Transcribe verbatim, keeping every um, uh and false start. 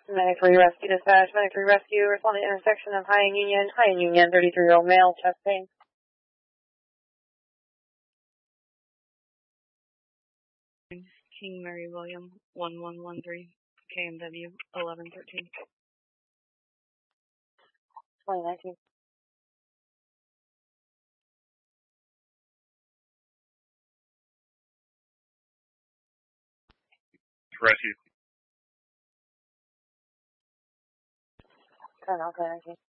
Medic three Rescue Dispatch, Medic three Rescue, respond to intersection of High and Union, High and Union, thirty-three-year-old male, chest pain. King Mary William, one one one three, K M W, eleven thirteen. twenty nineteen. Rescue. Turn on, twenty nineteen.